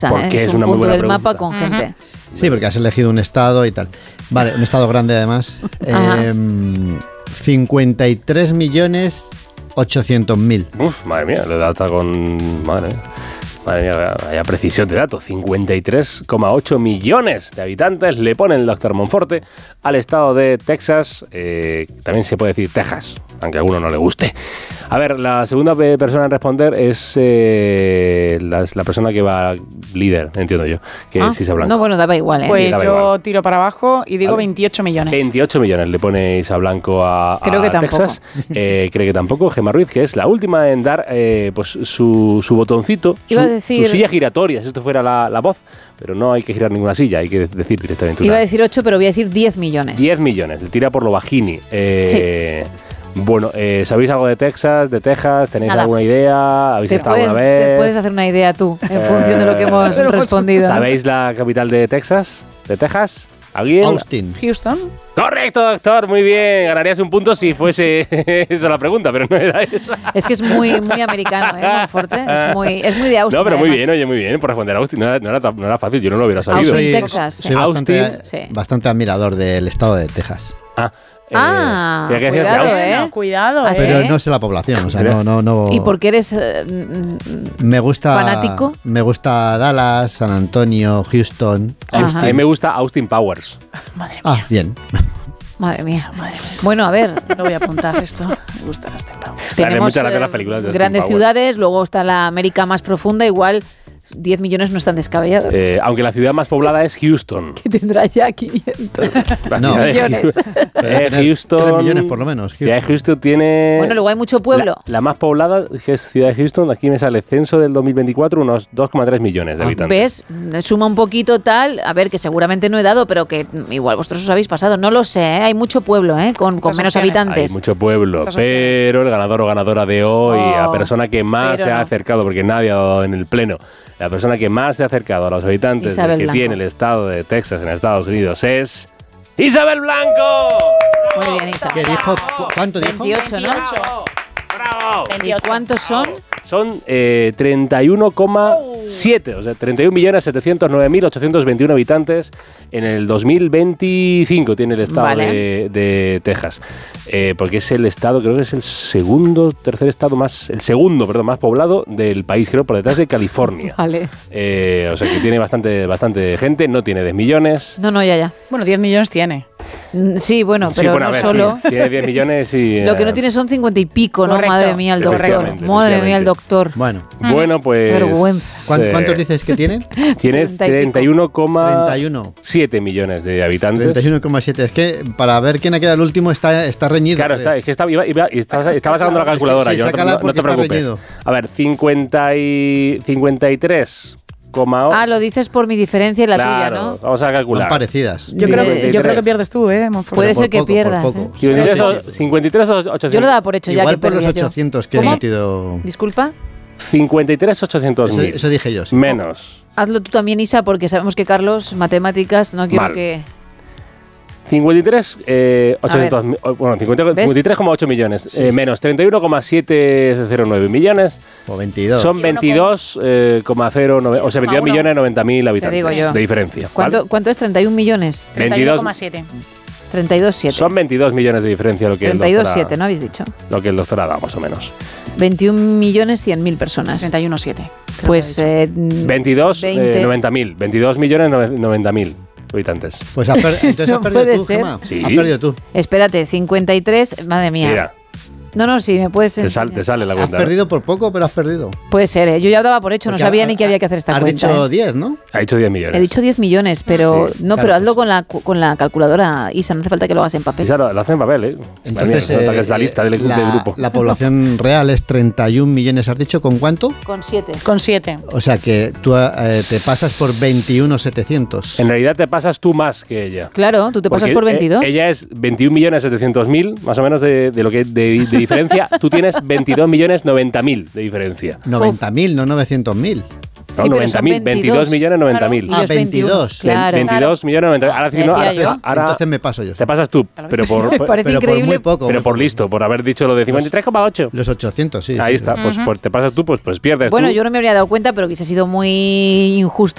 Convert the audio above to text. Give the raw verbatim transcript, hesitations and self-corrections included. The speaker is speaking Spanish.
Porque ¿eh? es, es una un muy punto buena del pregunta. mapa con gente. Sí, porque has elegido un estado y tal. Vale, un estado grande además. eh, cincuenta y tres millones ochocientos mil. Uf, madre mía, le da hasta con... Madre mía. Madre mía, vaya precisión de datos. cincuenta y tres coma ocho millones de habitantes le pone el doctor Monforte al estado de Texas. Eh, también se puede decir Texas, aunque a alguno no le guste. A ver, la segunda persona en responder es eh, la, la persona que va líder, entiendo yo, que Ah, es Isa Blanco. No, bueno, daba igual, ¿eh? Pues Sí, daba yo igual. tiro para abajo y digo ¿Vale? veintiocho millones. veintiocho millones le pone Isa Blanco a, Creo a que tampoco. Texas. Eh, cree que tampoco. Gemma Ruiz, que es la última en dar eh, pues su, su botoncito, Iba su, a decir- su silla giratoria, si esto fuera la, la voz, pero no hay que girar ninguna silla, hay que decir directamente Iba una. a decir ocho, pero voy a decir diez millones. diez millones, le tira por lo bajini. Eh, Bueno, eh, ¿sabéis algo de Texas, de Texas? ¿Tenéis Nada. alguna idea? ¿Habéis Te estado puedes, alguna te vez? puedes hacer una idea tú, en Eh, función de lo que hemos respondido. ¿Sabéis la capital de Texas? ¿De Texas? ¿Alguien? Austin. Houston. Correcto, doctor, muy bien. Ganarías un punto si fuese esa la pregunta, pero no era esa. Es que es muy, muy americano, ¿eh, Monforte? Es muy, es muy de Austin. No, pero muy además. bien, oye, muy bien por responder a Austin. No era, no era, no era fácil, yo no lo hubiera sabido. Austin, Soy, Texas. soy bastante, Austin, sí. bastante admirador del estado de Texas. Ah, eh, Ah, ¿qué decías de cuidado, Austin? ¿eh? Bueno, cuidado, ¿Ah, ¿eh? sí? Pero no sé la población, o sea, no, no, no. ¿Y por qué eres eh, mm, Me gusta. fanático? Me gusta Dallas, San Antonio, Houston. Ajá. A mí me gusta Austin Powers. Madre mía, Ah, bien. Madre mía. Bueno, a ver, no voy a apuntar esto. Me gusta este pavo. tenemos muchas gracias eh, las películas de Austin grandes Powers. ciudades, luego está la América más profunda, igual diez millones no están descabellados. Eh, aunque la ciudad más poblada es Houston. Que tendrá ya quinientos. La No. ciudad de Millones. Debe Eh, tener Houston. tres millones por lo menos, La ciudad de Houston. Houston tiene. Bueno, luego hay mucho pueblo. La, la más poblada, que es Ciudad de Houston, aquí me sale censo del dos mil veinticuatro, unos dos coma tres millones de Ah, habitantes. ¿Ves? Suma un poquito tal, a ver, que seguramente no he dado, pero que mm, igual vosotros os habéis pasado. No lo sé, ¿eh? Hay mucho pueblo, ¿eh? Con, con Muchas menos opciones. Hay habitantes. mucho pueblo, Muchas opciones. pero el ganador o ganadora de hoy, Oh, la persona que más pero se ha no. acercado, porque nadie ha dado en el pleno, la persona que más se ha acercado a los habitantes Isabel que Blanco. tiene el estado de Texas en Estados Unidos es Isabel Blanco. Muy bien, Isa. ¿Qué dijo? ¿Cu- ¿Cuánto dijo? veintiocho, ¿no? ¡Bravo! ¡Bravo! ¿Y cuántos son? Son eh, treinta y uno coma siete, o sea, treinta y un millones setecientos nueve mil ochocientos veintiuno habitantes en el dos mil veinticinco tiene el estado Vale. de, de Texas. Eh, porque es el estado, creo que es el segundo, tercer estado más, el segundo, perdón, más poblado del país, creo, por detrás de California. Vale. Eh, o sea, que tiene bastante, bastante gente, no tiene diez millones. No, no, ya, ya. Bueno, diez millones tiene. Mm, Sí, bueno, Sí, pero bueno, a no ver, solo. sí, tiene diez millones y... Lo que no eh, tiene son cincuenta y pico, ¿no? Correcto. Madre mía, el doctor. Efectivamente, Madre mía, el efectivamente. doctor. Bueno, Bueno, pues... Vergüenza. ¿cuán- eh, ¿cuántos dices que tiene? Tiene Treinta y pico. treinta y uno coma treinta y uno. siete millones de habitantes. treinta y uno coma siete. Es que para ver quién ha quedado el último está, está reñido. Claro, está, es que estaba, iba, iba- estaba, estaba sacando la calculadora. Sí, yo, no, te- sácala no- no porque te está preocupes. reñido. A ver, cincuenta y cincuenta y tres coma ocho. Ah, lo dices por mi diferencia y la claro, tuya, ¿no? vamos a Son calcular. parecidas. Yo creo, que, yo creo que cincuenta y tres. pierdes tú, ¿eh? Monforte? Puede por ser que poco, por pierdas. poco. ¿eh? cincuenta y tres, Sí, sí. cincuenta y tres o ochocientos. Yo lo daba por hecho ya Igual que por los perdía yo. ochocientos que he ¿Cómo? metido. Disculpa, cincuenta y tres ochocientos Eso, mil. eso dije yo, sí. Menos. hazlo tú también, Isa, porque sabemos que Carlos, matemáticas, no quiero Mal. que... cincuenta y tres, eh, ochocientos mil. Bueno, cincuenta, ¿Ves? cincuenta y tres coma ocho millones. Sí. Eh, menos treinta y uno coma setecientos nueve millones. O veintidós. Son veintidós coma cero nueve. O sea, veintidós uno. millones noventa mil habitantes. digo yo. De diferencia. ¿Cuánto, ¿vale? ¿Cuánto es? ¿treinta y un millones? treinta y uno coma siete. treinta y dos coma siete. Son veintidós millones de diferencia lo que el treinta y dos doctor coma ha- siete, ¿no habéis dicho? lo que el doctor ha dado, más o menos. veintiún millones cien mil personas. treinta y uno coma siete. Pues eh, veintidós, veinte. noventa mil. veintidós millones noventa mil habitantes. Pues has per- entonces No has perdido puede tú, ser. Gemma. Sí. Has perdido tú. espérate, cincuenta y tres, madre mía. Mira, No, no, sí, me puedes te, sal- enseñar. te sale la Has cuenta. ¿no? perdido por poco, pero has perdido. Puede ser, ¿eh? Yo ya daba por hecho, no Porque sabía ha- ni que había que hacer esta Has cuenta. dicho ¿eh? diez, ¿no? Ha dicho diez millones. He dicho diez millones, pero Sí, no, claro, pero hazlo pues- con la cu- con la calculadora, Isa, no hace falta que lo hagas en papel. Y claro, lo hace en papel, ¿eh? Entonces, También, se nota que es la eh, lista del, la, del grupo. la población real es treinta y un millones, ¿has dicho? ¿Con cuánto? Con siete. Con siete. O sea que tú eh, te pasas por veintiuno setecientos. En realidad te pasas tú más que ella. Claro, tú te pasas Porque, por eh, veintidós. ella es veintiún millones setecientos mil, más o menos de, de lo que de, de diferencia. Tú tienes veintidós millones noventa mil de diferencia. noventa mil, no novecientos mil. No, Sí, pero noventa son mil, veintidós millones noventa mil. Y Ah, los veintiuno, veintidós. Claro. veintidós millones noventa mil. Ahora, sí, no, ahora, Decía yo. ahora Entonces me paso yo. te pasas tú, pero por, Me parece pero por increíble. muy poco. pero muy por poco. listo, por haber dicho lo de cincuenta y tres coma ocho. Los ochocientos, sí. Ahí sí. está, pues, pues te pasas tú, pues, pues pierdes Bueno, tú. yo no me habría dado cuenta, pero hubiese sido muy injusto